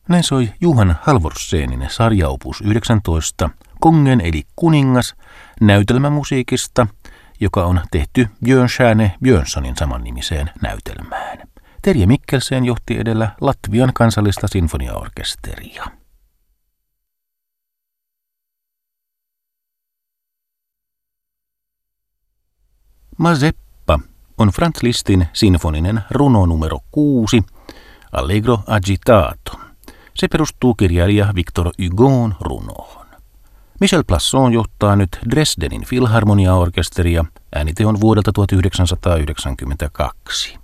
Näin soi Johan Halvorsenin sarjaopus 19, Kongen eli kuningas, näytelmämusiikista, joka on tehty Björnstjerne Björnssonin samannimiseen näytelmään. Terje Mikkelsen johti edellä Latvian kansallista sinfoniaorkesteria. Mazeppa on Franz Lisztin sinfoninen runo numero 6, Allegro agitato. Se perustuu kirjailija Victor Hugon runoon. Michel Plasson johtaa nyt Dresdenin filharmoniaorkesteria, äänite on vuodelta 1992.